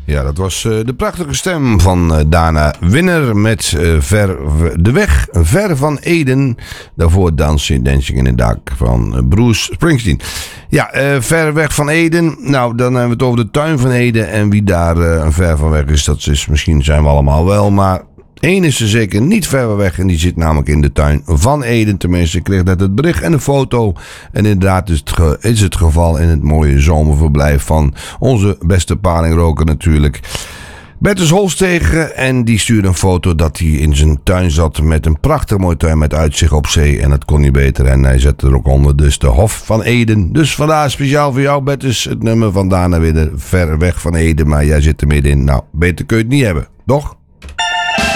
Ja, dat was de prachtige stem van Dana Winner met De Weg Ver van Eden. Daarvoor Dancing in the Dark van Bruce Springsteen. Ja, ver weg van Eden. Nou, dan hebben we het over de tuin van Eden. En wie daar ver van weg is, dat is misschien zijn we allemaal wel. Maar één is er zeker niet ver weg. En die zit namelijk in de tuin van Eden. Tenminste, ik kreeg net het bericht en een foto. En inderdaad is het geval in het mooie zomerverblijf van onze beste palingroker natuurlijk. Bertus Holstegen, en die stuurde een foto dat hij in zijn tuin zat met een prachtig mooie tuin met uitzicht op zee. En dat kon niet beter. En hij zette er ook onder dus de Hof van Eden. Dus vandaar speciaal voor jou, Bertus, het nummer van Dana Winner, Ver weg van Eden. Maar jij zit er middenin. Nou, beter kun je het niet hebben, toch?